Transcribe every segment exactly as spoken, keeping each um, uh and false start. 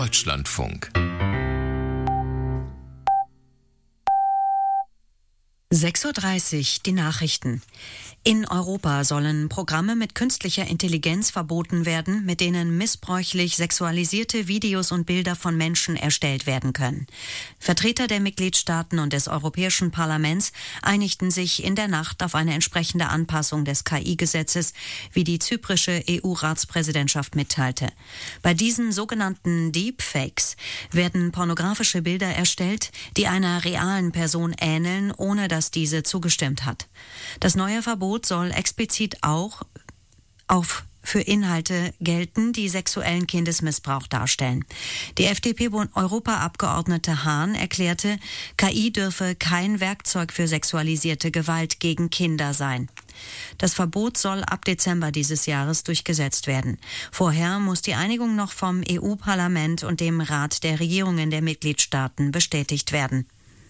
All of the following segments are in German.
Deutschlandfunk. sechs Uhr dreißig, die Nachrichten. In Europa sollen Programme mit künstlicher Intelligenz verboten werden, mit denen missbräuchlich sexualisierte Videos und Bilder von Menschen erstellt werden können. Vertreter der Mitgliedstaaten und des Europäischen Parlaments einigten sich in der Nacht auf eine entsprechende Anpassung des K I-Gesetzes, wie die zyprische E U-Ratspräsidentschaft mitteilte. Bei diesen sogenannten Deepfakes werden pornografische Bilder erstellt, die einer realen Person ähneln, ohne dass diese zugestimmt hat. Das neue Verbot soll explizit auch auf für Inhalte gelten, die sexuellen Kindesmissbrauch darstellen. Die F D P-Europaabgeordnete Hahn erklärte, K I dürfe kein Werkzeug für sexualisierte Gewalt gegen Kinder sein. Das Verbot soll ab Dezember dieses Jahres durchgesetzt werden. Vorher muss die Einigung noch vom E U-Parlament und dem Rat der Regierungen der Mitgliedstaaten bestätigt werden.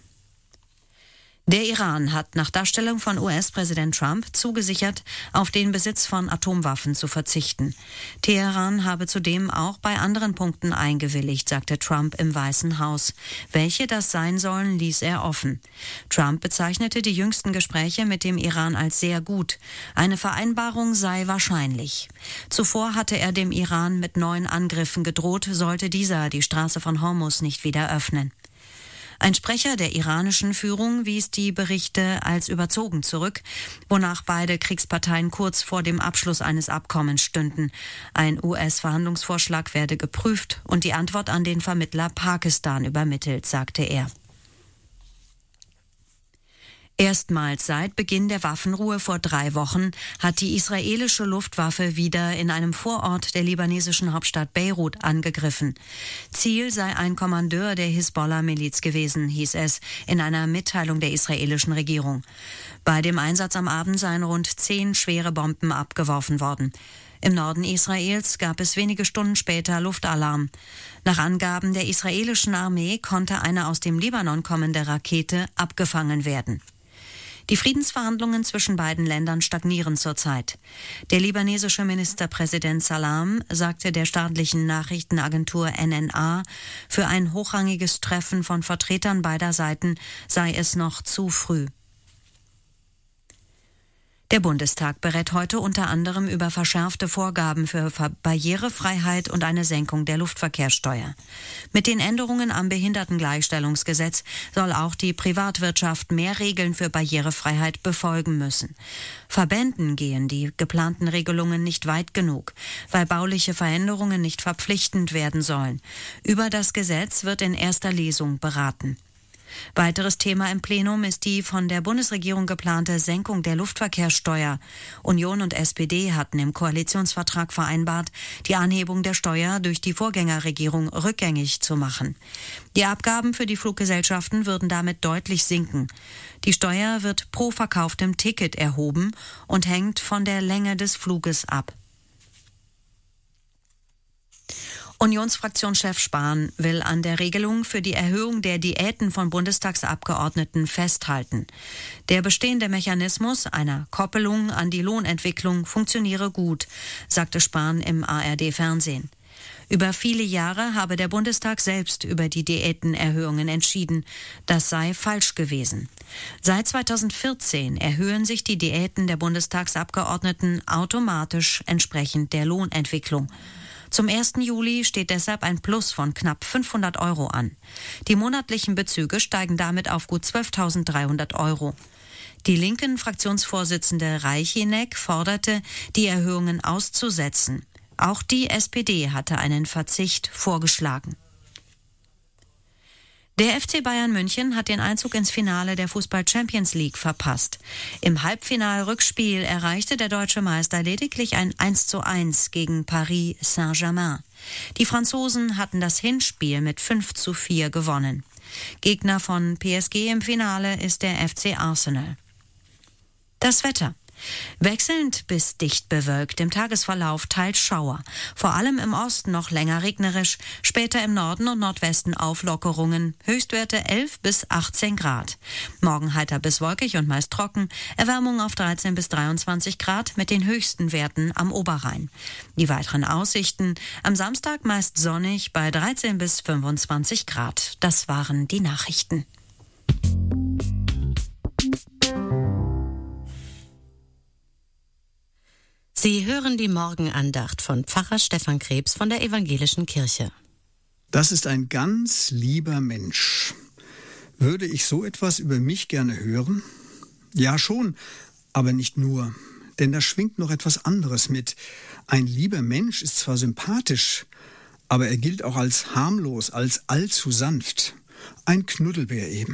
Der Iran hat nach Darstellung von U S-Präsident Trump zugesichert, auf den Besitz von Atomwaffen zu verzichten. Teheran habe zudem auch bei anderen Punkten eingewilligt, sagte Trump im Weißen Haus. Welche das sein sollen, ließ er offen. Trump bezeichnete die jüngsten Gespräche mit dem Iran als sehr gut. Eine Vereinbarung sei wahrscheinlich. Zuvor hatte er dem Iran mit neuen Angriffen gedroht, sollte dieser die Straße von Hormuz nicht wieder öffnen. Ein Sprecher der iranischen Führung wies die Berichte als überzogen zurück, wonach beide Kriegsparteien kurz vor dem Abschluss eines Abkommens stünden. Ein U S-Verhandlungsvorschlag werde geprüft und die Antwort an den Vermittler Pakistan übermittelt, sagte er. Erstmals seit Beginn der Waffenruhe vor drei Wochen hat die israelische Luftwaffe wieder in einem Vorort der libanesischen Hauptstadt Beirut angegriffen. Ziel sei ein Kommandeur der Hisbollah-Miliz gewesen, hieß es in einer Mitteilung der israelischen Regierung. Bei dem Einsatz am Abend seien rund zehn schwere Bomben abgeworfen worden. Im Norden Israels gab es wenige Stunden später Luftalarm. Nach Angaben der israelischen Armee konnte eine aus dem Libanon kommende Rakete abgefangen werden. Die Friedensverhandlungen zwischen beiden Ländern stagnieren zurzeit. Der libanesische Ministerpräsident Salam sagte der staatlichen Nachrichtenagentur N N A, für ein hochrangiges Treffen von Vertretern beider Seiten sei es noch zu früh. Der Bundestag berät heute unter anderem über verschärfte Vorgaben für Barrierefreiheit und eine Senkung der Luftverkehrssteuer. Mit den Änderungen am Behindertengleichstellungsgesetz soll auch die Privatwirtschaft mehr Regeln für Barrierefreiheit befolgen müssen. Verbänden gehen die geplanten Regelungen nicht weit genug, weil bauliche Veränderungen nicht verpflichtend werden sollen. Über das Gesetz wird in erster Lesung beraten. Weiteres Thema im Plenum ist die von der Bundesregierung geplante Senkung der Luftverkehrssteuer. Union und S P D hatten im Koalitionsvertrag vereinbart, die Anhebung der Steuer durch die Vorgängerregierung rückgängig zu machen. Die Abgaben für die Fluggesellschaften würden damit deutlich sinken. Die Steuer wird pro verkauftem Ticket erhoben und hängt von der Länge des Fluges ab. Unionsfraktionschef Spahn will an der Regelung für die Erhöhung der Diäten von Bundestagsabgeordneten festhalten. Der bestehende Mechanismus einer Koppelung an die Lohnentwicklung funktioniere gut, sagte Spahn im A R D-Fernsehen. Über viele Jahre habe der Bundestag selbst über die Diätenerhöhungen entschieden. Das sei falsch gewesen. Seit zweitausendvierzehn erhöhen sich die Diäten der Bundestagsabgeordneten automatisch entsprechend der Lohnentwicklung. Zum ersten Juli steht deshalb ein Plus von knapp fünfhundert Euro an. Die monatlichen Bezüge steigen damit auf gut zwölftausenddreihundert Euro. Die linken Fraktionsvorsitzende Reichinek forderte, die Erhöhungen auszusetzen. Auch die S P D hatte einen Verzicht vorgeschlagen. Der F C Bayern München hat den Einzug ins Finale der Fußball-Champions League verpasst. Im Halbfinal-Rückspiel erreichte der deutsche Meister lediglich ein eins zu eins gegen Paris Saint-Germain. Die Franzosen hatten das Hinspiel mit fünf zu vier gewonnen. Gegner von P S G im Finale ist der F C Arsenal. Das Wetter. Wechselnd bis dicht bewölkt, im Tagesverlauf teils Schauer. Vor allem im Osten noch länger regnerisch, später im Norden und Nordwesten Auflockerungen, Höchstwerte elf bis achtzehn Grad. Morgen heiter bis wolkig und meist trocken, Erwärmung auf dreizehn bis dreiundzwanzig Grad mit den höchsten Werten am Oberrhein. Die weiteren Aussichten: am Samstag meist sonnig bei dreizehn bis fünfundzwanzig Grad. Das waren die Nachrichten. Sie hören die Morgenandacht von Pfarrer Stefan Krebs von der Evangelischen Kirche. Das ist ein ganz lieber Mensch. Würde ich so etwas über mich gerne hören? Ja schon, aber nicht nur. Denn da schwingt noch etwas anderes mit. Ein lieber Mensch ist zwar sympathisch, aber er gilt auch als harmlos, als allzu sanft. Ein Knuddelbär eben.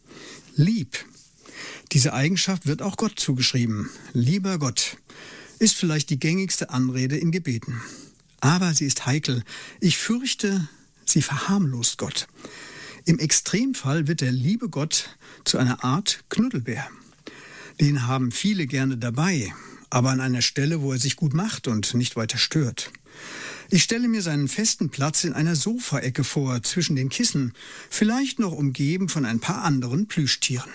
Lieb. Diese Eigenschaft wird auch Gott zugeschrieben. Lieber Gott. Ist vielleicht die gängigste Anrede in Gebeten. Aber sie ist heikel. Ich fürchte, sie verharmlost Gott. Im Extremfall wird der liebe Gott zu einer Art Knuddelbär. Den haben viele gerne dabei, aber an einer Stelle, wo er sich gut macht und nicht weiter stört. Ich stelle mir seinen festen Platz in einer Sofaecke vor, zwischen den Kissen, vielleicht noch umgeben von ein paar anderen Plüschtieren.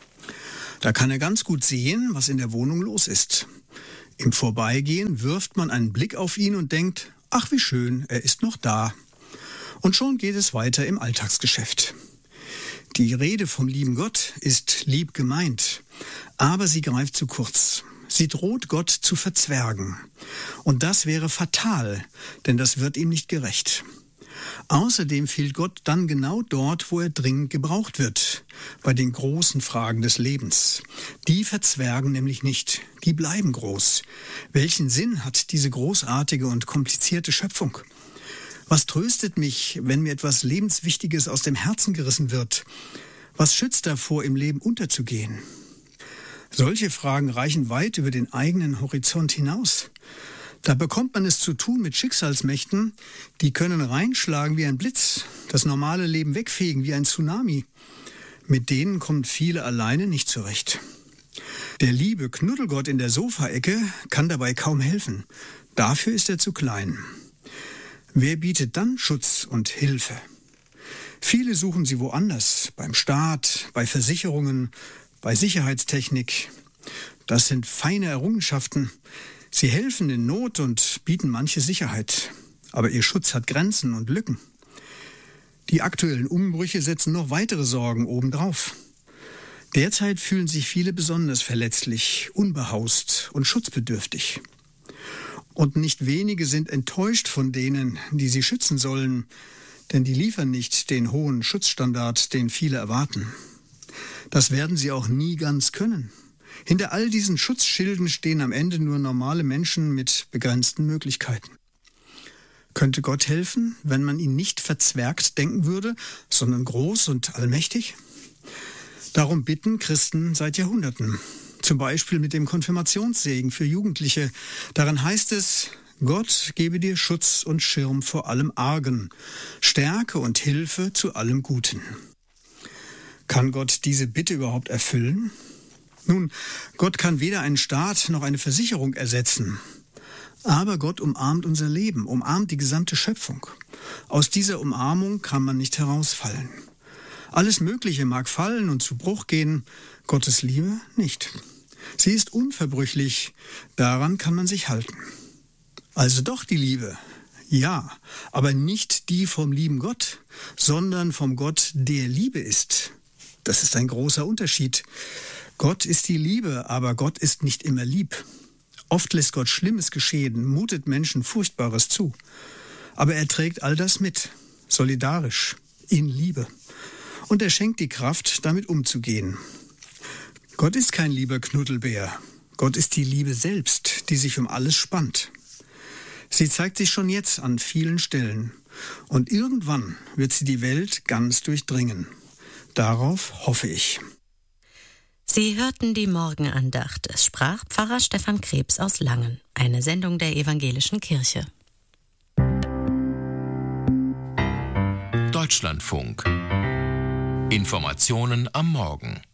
Da kann er ganz gut sehen, was in der Wohnung los ist. Im Vorbeigehen wirft man einen Blick auf ihn und denkt, ach wie schön, er ist noch da. Und schon geht es weiter im Alltagsgeschäft. Die Rede vom lieben Gott ist lieb gemeint, aber sie greift zu kurz. Sie droht Gott zu verzwergen. Und das wäre fatal, denn das wird ihm nicht gerecht. Außerdem fehlt Gott dann genau dort, wo er dringend gebraucht wird, bei den großen Fragen des Lebens. Die verzwergen nämlich nicht, die bleiben groß. Welchen Sinn hat diese großartige und komplizierte Schöpfung? Was tröstet mich, wenn mir etwas Lebenswichtiges aus dem Herzen gerissen wird? Was schützt davor, im Leben unterzugehen? Solche Fragen reichen weit über den eigenen Horizont hinaus. Da bekommt man es zu tun mit Schicksalsmächten, die können reinschlagen wie ein Blitz, das normale Leben wegfegen wie ein Tsunami. Mit denen kommen viele alleine nicht zurecht. Der liebe Knuddelgott in der Sofaecke kann dabei kaum helfen. Dafür ist er zu klein. Wer bietet dann Schutz und Hilfe? Viele suchen sie woanders, beim Staat, bei Versicherungen, bei Sicherheitstechnik. Das sind feine Errungenschaften. Sie helfen in Not und bieten manche Sicherheit. Aber ihr Schutz hat Grenzen und Lücken. Die aktuellen Umbrüche setzen noch weitere Sorgen obendrauf. Derzeit fühlen sich viele besonders verletzlich, unbehaust und schutzbedürftig. Und nicht wenige sind enttäuscht von denen, die sie schützen sollen, denn die liefern nicht den hohen Schutzstandard, den viele erwarten. Das werden sie auch nie ganz können. Hinter all diesen Schutzschilden stehen am Ende nur normale Menschen mit begrenzten Möglichkeiten. Könnte Gott helfen, wenn man ihn nicht verzwergt denken würde, sondern groß und allmächtig? Darum bitten Christen seit Jahrhunderten. Zum Beispiel mit dem Konfirmationssegen für Jugendliche. Darin heißt es, Gott gebe dir Schutz und Schirm vor allem Argen, Stärke und Hilfe zu allem Guten. Kann Gott diese Bitte überhaupt erfüllen? Nun, Gott kann weder einen Staat noch eine Versicherung ersetzen. Aber Gott umarmt unser Leben, umarmt die gesamte Schöpfung. Aus dieser Umarmung kann man nicht herausfallen. Alles Mögliche mag fallen und zu Bruch gehen, Gottes Liebe nicht. Sie ist unverbrüchlich, daran kann man sich halten. Also doch die Liebe, ja, aber nicht die vom lieben Gott, sondern vom Gott, der Liebe ist. Das ist ein großer Unterschied. Gott ist die Liebe, aber Gott ist nicht immer lieb. Oft lässt Gott Schlimmes geschehen, mutet Menschen Furchtbares zu. Aber er trägt all das mit, solidarisch, in Liebe. Und er schenkt die Kraft, damit umzugehen. Gott ist kein lieber Knuddelbär. Gott ist die Liebe selbst, die sich um alles spannt. Sie zeigt sich schon jetzt an vielen Stellen. Und irgendwann wird sie die Welt ganz durchdringen. Darauf hoffe ich. Sie hörten die Morgenandacht. Es sprach Pfarrer Stefan Krebs aus Langen, eine Sendung der Evangelischen Kirche. Deutschlandfunk. Informationen am Morgen.